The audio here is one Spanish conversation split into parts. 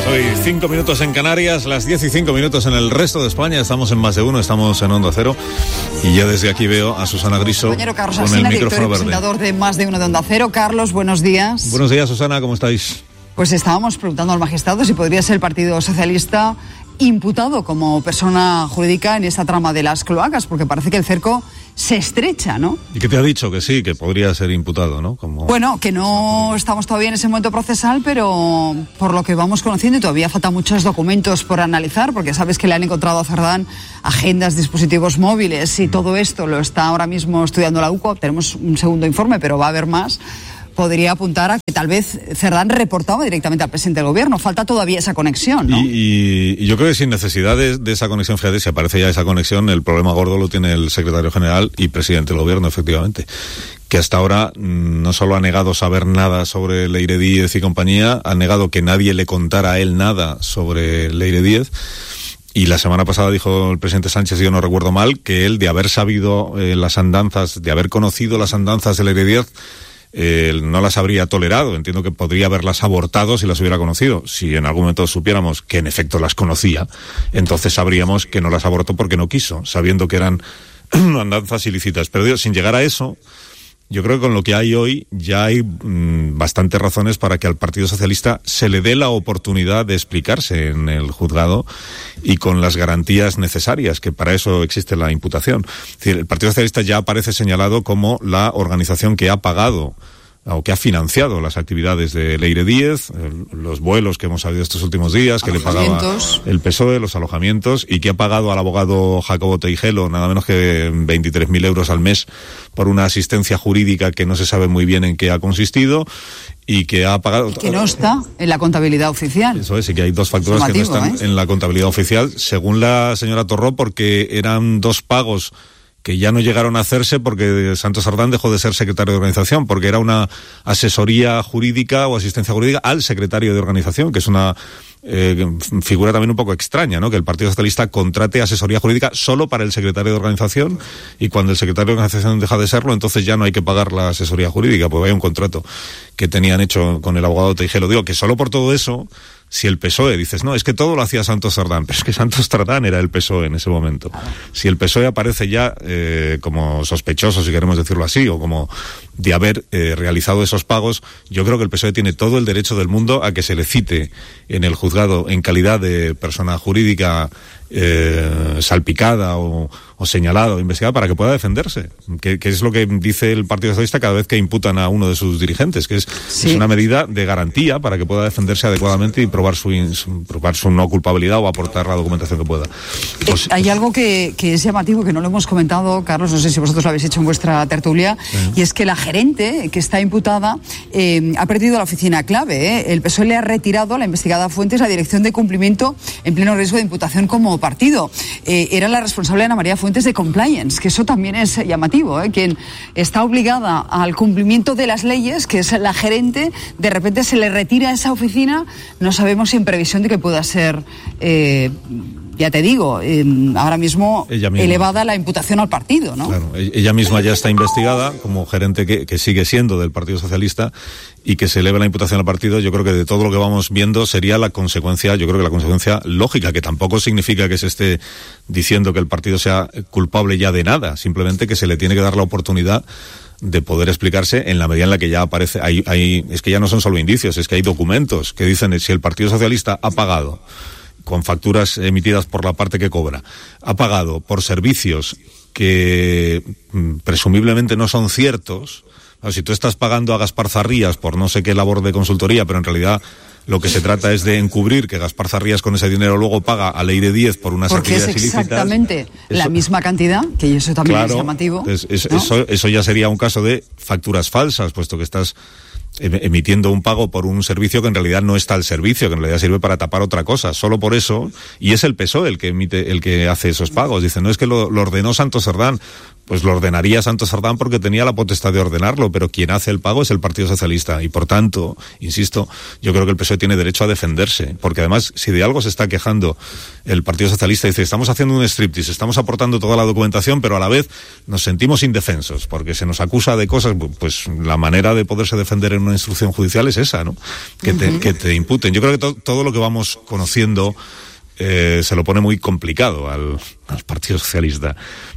Hoy 5 minutos en Canarias, las 10 y 5 minutos en el resto de España. Estamos en Más de Uno, estamos en Onda Cero. Y ya desde aquí veo a Susana Griso con el micrófono verde. Presentador de Más de Uno de Onda Cero. Carlos, buenos días. Buenos días, Susana, ¿cómo estáis? Pues estábamos preguntando al magistrado si podría ser el Partido Socialista imputado como persona jurídica en esta trama de las cloacas, porque parece que el cerco se estrecha, ¿no? ¿Y qué te ha dicho? Que sí, que podría ser imputado, ¿no? Bueno, que no estamos todavía en ese momento procesal, pero por lo que vamos conociendo, y todavía faltan muchos documentos por analizar, porque sabes que le han encontrado a Cerdán agendas, dispositivos móviles, y todo esto lo está ahora mismo estudiando la UCO. Tenemos un segundo informe, pero va a haber más. Podría apuntar a que tal vez Cerdán reportaba directamente al presidente del gobierno. Falta todavía esa conexión, ¿no? Y yo creo que sin necesidad de esa conexión, fíjate, si aparece ya esa conexión, el problema gordo lo tiene el secretario general y presidente del gobierno, efectivamente, que hasta ahora no solo ha negado saber nada sobre Leire Díez y compañía, ha negado que nadie le contara a él nada sobre Leire Díez. Y la semana pasada dijo el presidente Sánchez, si yo no recuerdo mal, que él, de haber sabido las andanzas, de haber conocido las andanzas de Leire Díez, no las habría tolerado. Entiendo que podría haberlas abortado si las hubiera conocido. Si en algún momento supiéramos que en efecto las conocía, entonces sabríamos que no las abortó porque no quiso, sabiendo que eran andanzas ilícitas. Pero sin llegar a eso, yo creo que con lo que hay hoy ya hay bastantes razones para que al Partido Socialista se le dé la oportunidad de explicarse en el juzgado y con las garantías necesarias, que para eso existe la imputación. Es decir, el Partido Socialista ya aparece señalado como la organización que ha pagado o que ha financiado las actividades de Leire Díez, los vuelos que hemos sabido estos últimos días, que le pagaba el PSOE, los alojamientos, y que ha pagado al abogado Jacobo Teijelo nada menos que 23.000 euros al mes por una asistencia jurídica que no se sabe muy bien en qué ha consistido, y que ha pagado... Que no está en la contabilidad oficial. Eso es, y que hay dos facturas que no están en la contabilidad oficial, según la señora Torró, porque eran dos pagos que ya no llegaron a hacerse porque Santos Cerdán dejó de ser secretario de organización, porque era una asesoría jurídica o asistencia jurídica al secretario de organización, que es una figura también un poco extraña, ¿no? Que el Partido Socialista contrate asesoría jurídica solo para el secretario de organización, y cuando el secretario de organización deja de serlo, entonces ya no hay que pagar la asesoría jurídica, pues hay un contrato que tenían hecho con el abogado Teijelo. Digo que solo por todo eso, si el PSOE, dices, no, es que todo lo hacía Santos Cerdán, pero es que Santos Cerdán era el PSOE en ese momento. Si el PSOE aparece ya como sospechoso, si queremos decirlo así, o como de haber realizado esos pagos, yo creo que el PSOE tiene todo el derecho del mundo a que se le cite en el juzgado en calidad de persona jurídica salpicada o señalada o investigada, para que pueda defenderse, que es lo que dice el Partido Socialista cada vez que imputan a uno de sus dirigentes, que es una medida de garantía para que pueda defenderse adecuadamente y probar su no culpabilidad o aportar la documentación que pueda. Hay algo que es llamativo, que no lo hemos comentado, Carlos, no sé si vosotros lo habéis hecho en vuestra tertulia, y es que la gerente que está imputada ha perdido la oficina clave. El PSOE le ha retirado a la investigada Fuentes la dirección de cumplimiento en pleno riesgo de imputación como partido. Era la responsable Ana María Fuentes de Compliance, que eso también es llamativo, quien está obligada al cumplimiento de las leyes, que es la gerente, de repente se le retira esa oficina. No sabemos si en previsión de que pueda ser, ya te digo, ahora mismo elevada la imputación al partido, ¿no? Claro, ella misma ya está investigada como gerente que sigue siendo del Partido Socialista, y que se eleve la imputación al partido. Yo creo que de todo lo que vamos viendo sería la consecuencia, yo creo que la consecuencia lógica, que tampoco significa que se esté diciendo que el partido sea culpable ya de nada, simplemente que se le tiene que dar la oportunidad de poder explicarse en la medida en la que ya aparece. Es que ya no son solo indicios, es que hay documentos que dicen si el Partido Socialista ha pagado con facturas emitidas por la parte que cobra, ha pagado por servicios que presumiblemente no son ciertos. Si tú estás pagando a Gaspar Zarrías por no sé qué labor de consultoría, pero en realidad lo que se trata es de encubrir que Gaspar Zarrías con ese dinero luego paga a Leire Díez por unas actividades ilícitas. Porque es exactamente la misma cantidad, que eso también es llamativo. Eso ya sería un caso de facturas falsas, puesto que estás emitiendo un pago por un servicio que en realidad no está al servicio, que en realidad sirve para tapar otra cosa. Solo por eso, y es el PSOE el que hace esos pagos. Dice, no es que lo ordenó Santos Cerdán. Pues lo ordenaría Santos Cerdán porque tenía la potestad de ordenarlo, pero quien hace el pago es el Partido Socialista, y por tanto, insisto, yo creo que el PSOE tiene derecho a defenderse, porque además, si de algo se está quejando el Partido Socialista, dice, estamos haciendo un striptease, estamos aportando toda la documentación, pero a la vez nos sentimos indefensos, porque se nos acusa de cosas, pues la manera de poderse defender en una instrucción judicial es esa, ¿no? Que te imputen. Yo creo que todo lo que vamos conociendo se lo pone muy complicado al Partido Socialista,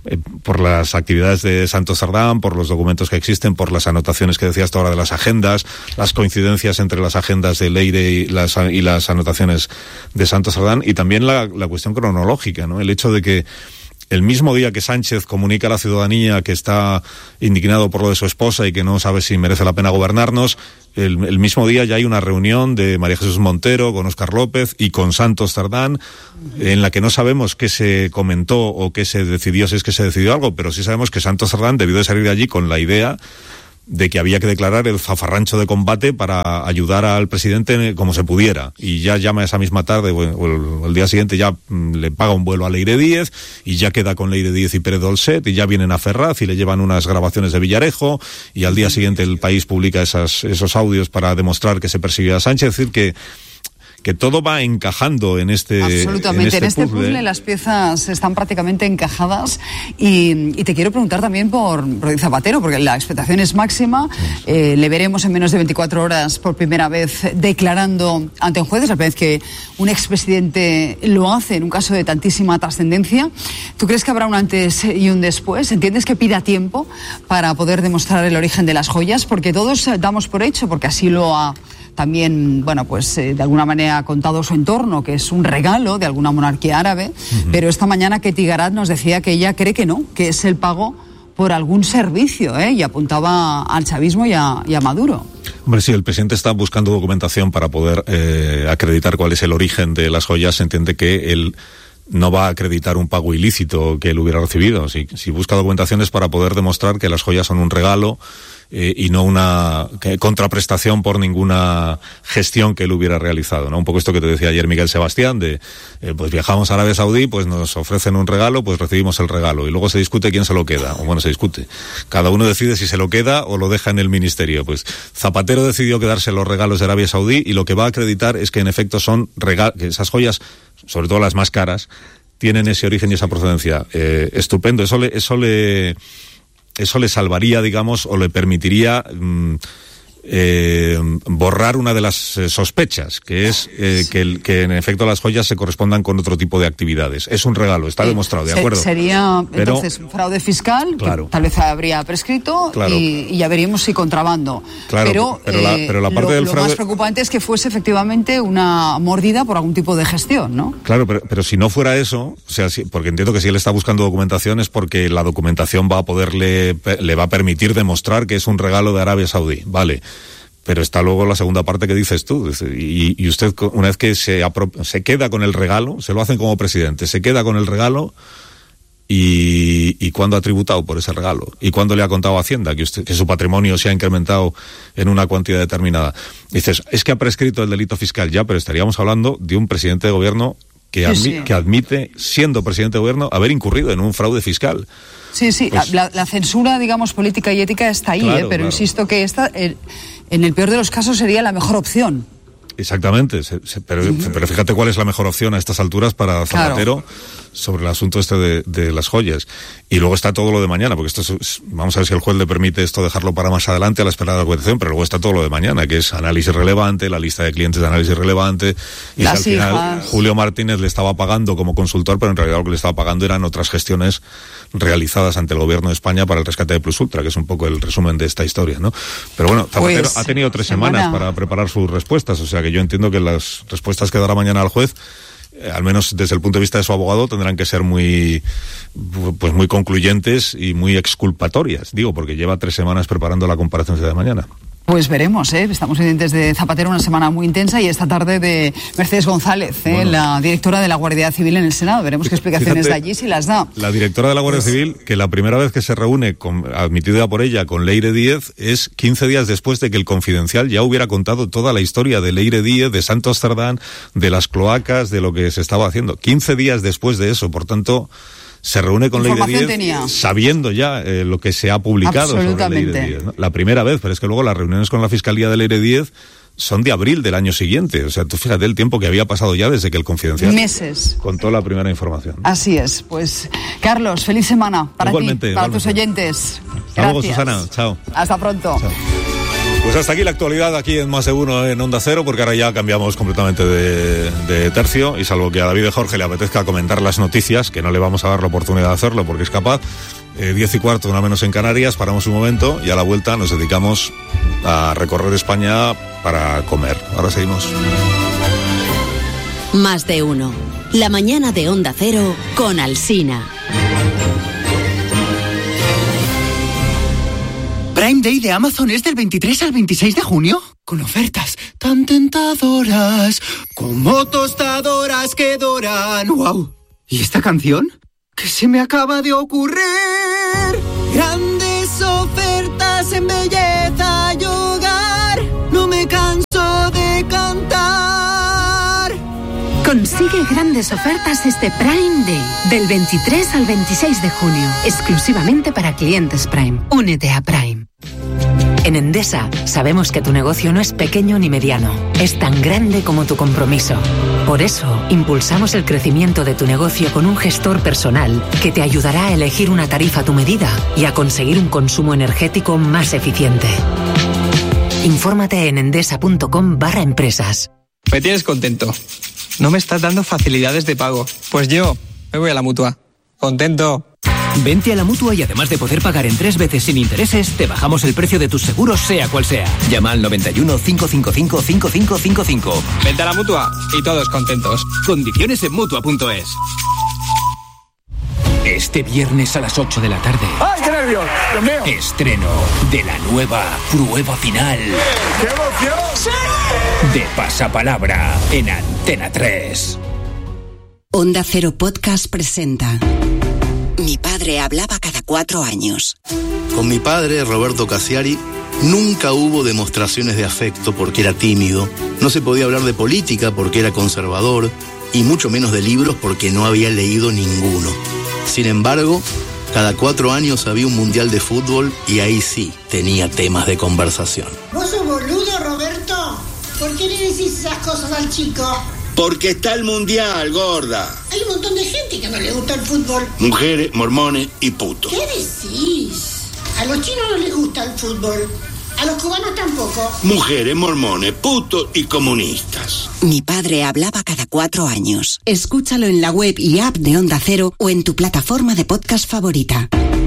por las actividades de Santos Cerdán, por los documentos que existen, por las anotaciones que decías tú ahora de las agendas, las coincidencias entre las agendas de Leire y las anotaciones de Santos Cerdán, y también la cuestión cronológica, ¿no? El hecho de que el mismo día que Sánchez comunica a la ciudadanía que está indignado por lo de su esposa y que no sabe si merece la pena gobernarnos, el mismo día ya hay una reunión de María Jesús Montero con Óscar López y con Santos Cerdán, en la que no sabemos qué se comentó o qué se decidió, si es que se decidió algo, pero sí sabemos que Santos Cerdán debió de salir de allí con la idea de que había que declarar el zafarrancho de combate para ayudar al presidente como se pudiera, y ya llama esa misma tarde o el día siguiente, ya le paga un vuelo a Leire Díez y ya queda con Leire Díez y Pérez Dolcet, y ya vienen a Ferraz y le llevan unas grabaciones de Villarejo, y al día siguiente El País publica esos audios para demostrar que se persigue a Sánchez. Es decir, que todo va encajando en este absolutamente, en este puzzle las piezas están prácticamente encajadas, y te quiero preguntar también por Zapatero, porque la expectación es máxima. Le veremos en menos de 24 horas por primera vez declarando ante un juez, es la primera vez que un expresidente lo hace en un caso de tantísima trascendencia. ¿Tú crees que habrá un antes y un después? ¿Entiendes que pida tiempo para poder demostrar el origen de las joyas? Porque todos damos por hecho, porque así lo ha también, bueno, pues de alguna manera ha contado su entorno, que es un regalo de alguna monarquía árabe, pero esta mañana Ketty Garat nos decía que ella cree que no, que es el pago por algún servicio, y apuntaba al chavismo y a Maduro. Hombre, sí, el presidente está buscando documentación para poder acreditar cuál es el origen de las joyas. Se entiende que él no va a acreditar un pago ilícito que él hubiera recibido. Si busca documentaciones para poder demostrar que las joyas son un regalo, y no una contraprestación por ninguna gestión que él hubiera realizado, ¿no? Un poco esto que te decía ayer Miguel Sebastián, pues viajamos a Arabia Saudí, pues nos ofrecen un regalo, pues recibimos el regalo, y luego se discute quién se lo queda, o bueno, se discute. Cada uno decide si se lo queda o lo deja en el ministerio. Pues Zapatero decidió quedarse los regalos de Arabia Saudí, y lo que va a acreditar es que en efecto son que esas joyas, sobre todo las más caras, tienen ese origen y esa procedencia. Estupendo, eso le salvaría, digamos, o le permitiría borrar una de las sospechas, que es que en efecto las joyas se correspondan con otro tipo de actividades. Es un regalo, está demostrado, ¿de acuerdo? Sería entonces un fraude fiscal, claro, que tal vez habría prescrito, claro, y ya veríamos si contrabando. Claro, pero la parte del fraude, lo más preocupante es que fuese efectivamente una mordida por algún tipo de gestión, ¿no? Claro, pero si no fuera eso, o sea, porque entiendo que si él está buscando documentación es porque la documentación le va a permitir demostrar que es un regalo de Arabia Saudí, vale. Pero está luego la segunda parte que dices tú, y usted, una vez que se queda con el regalo, se lo hacen como presidente, se queda con el regalo, y ¿cuándo ha tributado por ese regalo? ¿Y cuándo le ha contado a Hacienda que su patrimonio se ha incrementado en una cantidad determinada? Dices, es que ha prescrito el delito fiscal, ya, pero estaríamos hablando de un presidente de gobierno que admite, siendo presidente de gobierno, haber incurrido en un fraude fiscal. Sí, pues, la censura, digamos, política y ética está ahí, claro, pero claro, insisto que esta, en el peor de los casos, sería la mejor opción. Exactamente, pero fíjate cuál es la mejor opción a estas alturas para Zapatero, claro, sobre el asunto de las joyas. Y luego está todo lo de mañana, porque esto vamos a ver si el juez le permite esto dejarlo para más adelante a la espera de la documentación, pero luego está todo lo de mañana, que es análisis relevante, la lista de clientes de análisis relevante, y al final Julio Martínez le estaba pagando como consultor, pero en realidad lo que le estaba pagando eran otras gestiones realizadas ante el gobierno de España para el rescate de Plus Ultra, que es un poco el resumen de esta historia, ¿no? Pero bueno, Zapatero ha tenido 3 semanas para preparar sus respuestas, o sea que yo entiendo que las respuestas que dará mañana al juez, al menos desde el punto de vista de su abogado, tendrán que ser muy concluyentes y muy exculpatorias, porque lleva 3 semanas preparando la comparecencia de mañana. Pues veremos, estamos pendientes de Zapatero, una semana muy intensa, y esta tarde de Mercedes González, la directora de la Guardia Civil en el Senado. Veremos qué explicaciones da allí, si las da. La directora de la Guardia Civil, que la primera vez que se reúne, admitida por ella, con Leire Díez, es 15 días después de que el Confidencial ya hubiera contado toda la historia de Leire Díez, de Santos Cerdán, de las cloacas, de lo que se estaba haciendo. 15 días después de eso, por tanto, se reúne con Leire Díez sabiendo ya lo que se ha publicado sobre Leire Díez, ¿no? La primera vez, pero es que luego las reuniones con la Fiscalía de Leire Díez son de abril del año siguiente. O sea, tú fíjate el tiempo que había pasado ya desde que el Confidencial contó la primera información. Así es. Pues, Carlos, feliz semana para ti, para tus oyentes. Gracias. Hasta luego, Susana. Chao. Hasta pronto. Chao. Pues hasta aquí la actualidad, aquí en Más de Uno en Onda Cero, porque ahora ya cambiamos completamente de tercio, y salvo que a David y Jorge le apetezca comentar las noticias, que no le vamos a dar la oportunidad de hacerlo porque es capaz, 10:15, una menos en Canarias, paramos un momento y a la vuelta nos dedicamos a recorrer España para comer. Ahora seguimos. Más de Uno, la mañana de Onda Cero con Alsina. Prime Day de Amazon es del 23 al 26 de junio, con ofertas tan tentadoras como tostadoras que doran. ¡Wow! ¿Y esta canción? ¿Qué se me acaba de ocurrir? Grandes ofertas en belleza y hogar, no me canso de cantar. Consigue grandes ofertas este Prime Day, del 23 al 26 de junio, exclusivamente para clientes Prime. Únete a Prime. En Endesa sabemos que tu negocio no es pequeño ni mediano, es tan grande como tu compromiso. Por eso, impulsamos el crecimiento de tu negocio con un gestor personal que te ayudará a elegir una tarifa a tu medida y a conseguir un consumo energético más eficiente. Infórmate en endesa.com/empresas. Me tienes contento. No me estás dando facilidades de pago. Pues yo me voy a la Mutua. Contento. Vente a la Mutua y además de poder pagar en 3 veces sin intereses, te bajamos el precio de tus seguros sea cual sea. Llama al 91 555 5555. Vente a la Mutua y todos contentos. Condiciones en Mutua.es. Este viernes a las 8 de la tarde. ¡Ay, qué nervios! ¡Dios mío! Estreno de la nueva prueba final. ¡Qué emoción! ¡Sí! De Pasapalabra en Antena 3. Onda Cero Podcast presenta Mi padre hablaba cada 4 años. Con mi padre, Roberto Cassiari, nunca hubo demostraciones de afecto porque era tímido, no se podía hablar de política porque era conservador, y mucho menos de libros porque no había leído ninguno. Sin embargo, cada 4 años había un mundial de fútbol y ahí sí tenía temas de conversación. ¿Vos sos boludo, Roberto? ¿Por qué le decís esas cosas al chico? Porque está el mundial, gorda. Hay un montón de gente que no le gusta el fútbol. Mujeres, mormones y putos. ¿Qué decís? A los chinos no les gusta el fútbol. A los cubanos tampoco. Mujeres, mormones, putos y comunistas. Mi padre hablaba cada 4 años. Escúchalo en la web y app de Onda Cero o en tu plataforma de podcast favorita.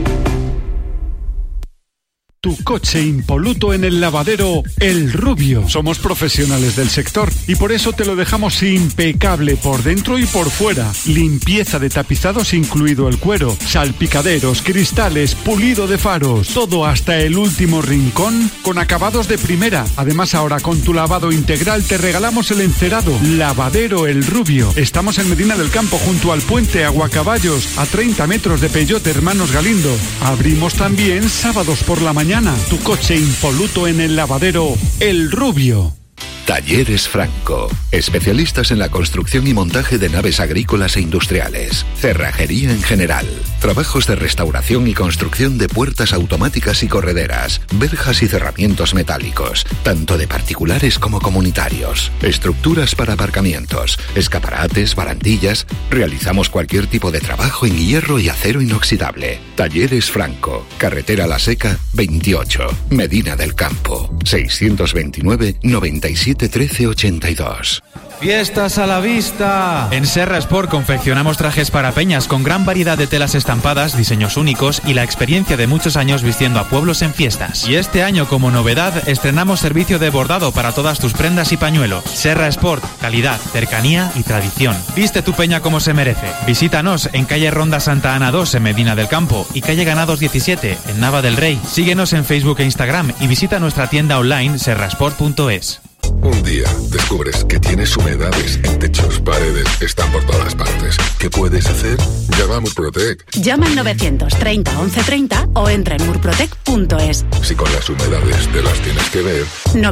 Tu coche impoluto en el lavadero El Rubio. Somos profesionales del sector y por eso te lo dejamos impecable por dentro y por fuera. Limpieza de tapizados incluido el cuero, salpicaderos, cristales, pulido de faros, todo hasta el último rincón con acabados de primera. Además, ahora con tu lavado integral te regalamos el encerado. Lavadero El Rubio. Estamos en Medina del Campo junto al puente Aguacaballos, a 30 metros de Peyote Hermanos Galindo. Abrimos también sábados por la mañana. Tu coche impoluto en el lavadero El Rubio. Talleres Franco, especialistas en la construcción y montaje de naves agrícolas e industriales, cerrajería en general, trabajos de restauración y construcción de puertas automáticas y correderas, verjas y cerramientos metálicos, tanto de particulares como comunitarios, estructuras para aparcamientos, escaparates, barandillas. Realizamos cualquier tipo de trabajo en hierro y acero inoxidable. Talleres Franco, Carretera La Seca 28, Medina del Campo, 629 97 1382. ¡Fiestas a la vista! En Serra Sport confeccionamos trajes para peñas con gran variedad de telas estampadas, diseños únicos y la experiencia de muchos años vistiendo a pueblos en fiestas. Y este año, como novedad, estrenamos servicio de bordado para todas tus prendas y pañuelos. Serra Sport, calidad, cercanía y tradición. Viste tu peña como se merece. Visítanos en calle Ronda Santa Ana 2 en Medina del Campo y calle Ganados 17 en Nava del Rey. Síguenos en Facebook e Instagram y visita nuestra tienda online serrasport.es. Un día descubres que tienes humedades en techos, paredes, están por todas partes. ¿Qué puedes hacer? Llama a Murprotec. Llama al 930 1130 o entra en murprotec.es. Si con las humedades te las tienes que ver.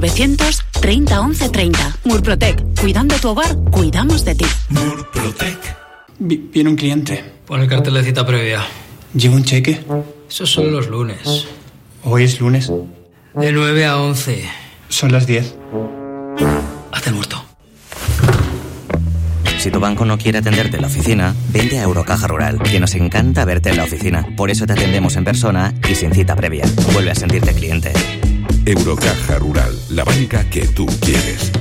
930 1130. Murprotec. Cuidando tu hogar, cuidamos de ti. Murprotec. Viene un cliente. Pon el cartel de cita previa. ¿Lleva un cheque? Esos son los lunes. ¿Hoy es lunes? De 9 a 11. Son las 10. Haz el muerto. Si tu banco no quiere atenderte en la oficina, vente a Eurocaja Rural, que nos encanta verte en la oficina. Por eso te atendemos en persona y sin cita previa. Vuelve a sentirte cliente. Eurocaja Rural, la banca que tú quieres.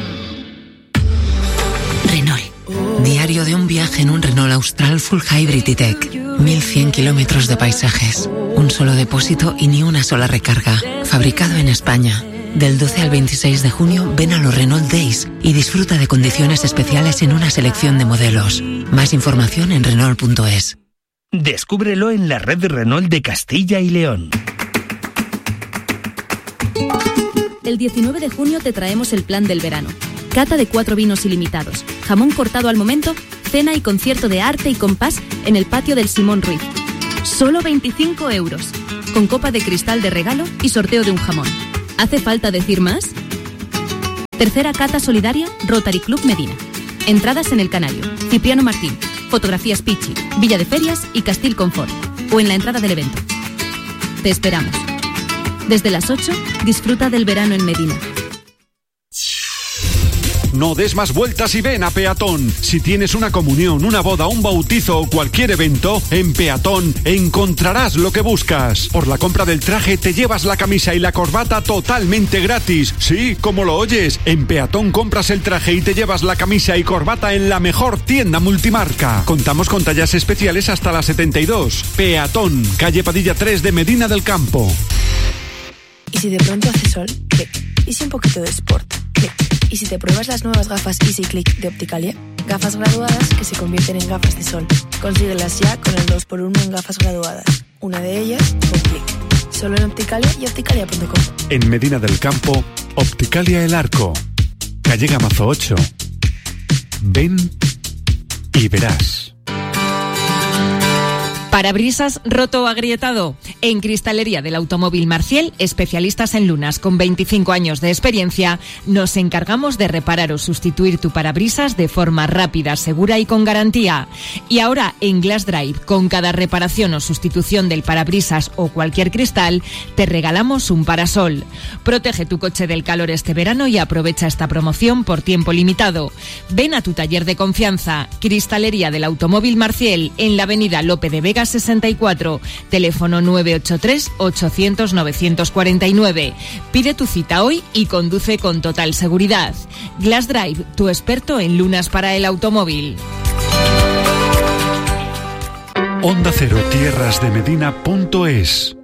Renault. Diario de un viaje en un Renault Austral Full Hybrid E-Tech. 1100 kilómetros de paisajes. Un solo depósito y ni una sola recarga. Fabricado en España. Del 12 al 26 de junio ven a los Renault Days y disfruta de condiciones especiales en una selección de modelos. Más información en Renault.es. Descúbrelo en la red Renault de Castilla y León. El 19 de junio te traemos el plan del verano. Cata de 4 vinos ilimitados, jamón cortado al momento, cena y concierto de arte y compás en el patio del Simón Ruiz. Solo 25 euros. Con copa de cristal de regalo y sorteo de un jamón. ¿Hace falta decir más? Tercera cata solidaria Rotary Club Medina. Entradas en El Canario, Cipriano Martín, Fotografías Pichi, Villa de Ferias y Castil Confort. O en la entrada del evento. Te esperamos. Desde las 8, disfruta del verano en Medina. No des más vueltas y ven a Peatón. Si tienes una comunión, una boda, un bautizo o cualquier evento, en Peatón encontrarás lo que buscas. Por la compra del traje te llevas la camisa y la corbata totalmente gratis. Sí, como lo oyes, en Peatón compras el traje y te llevas la camisa y corbata en la mejor tienda multimarca. Contamos con tallas especiales hasta las 72. Peatón, calle Padilla 3 de Medina del Campo. ¿Y si de pronto hace sol? ¿Qué? ¿Y si un poquito de sport? ¿Qué? ¿Y si te pruebas las nuevas gafas Easy Click de Opticalia? Gafas graduadas que se convierten en gafas de sol. Consíguelas ya con el 2x1 en gafas graduadas. Una de ellas, un clic. Solo en Opticalia y opticalia.com. En Medina del Campo, Opticalia El Arco. Calle Gamazo 8. Ven y verás. ¿Parabrisas roto o agrietado? En Cristalería del Automóvil Marciel, especialistas en lunas con 25 años de experiencia, nos encargamos de reparar o sustituir tu parabrisas de forma rápida, segura y con garantía. Y ahora en Glass Drive, con cada reparación o sustitución del parabrisas o cualquier cristal, te regalamos un parasol. Protege tu coche del calor este verano y aprovecha esta promoción por tiempo limitado. Ven a tu taller de confianza, Cristalería del Automóvil Marciel, en la avenida Lope de Vega 64, teléfono 983-800-949. Pide tu cita hoy y conduce con total seguridad. Glass Drive, tu experto en lunas para el automóvil. Onda Cero Tierras de Medina.es